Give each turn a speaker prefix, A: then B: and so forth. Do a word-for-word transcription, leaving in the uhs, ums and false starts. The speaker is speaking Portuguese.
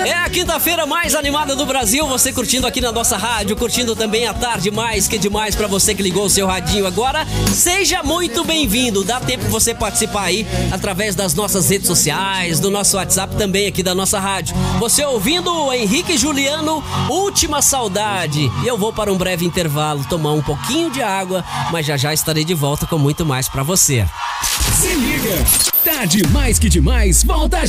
A: É a quinta-feira mais animada do Brasil, você curtindo aqui na nossa rádio, curtindo também a tarde mais que demais pra você que ligou o seu radinho agora. Seja muito bem-vindo, dá tempo de você participar aí através das nossas redes sociais, do nosso WhatsApp também aqui da nossa rádio. Você ouvindo o Henrique Juliano, Última Saudade. E eu vou para um breve intervalo, tomar um pouquinho de água, mas já já estarei de volta com muito mais pra você.
B: Se liga, tarde mais que demais, volta já!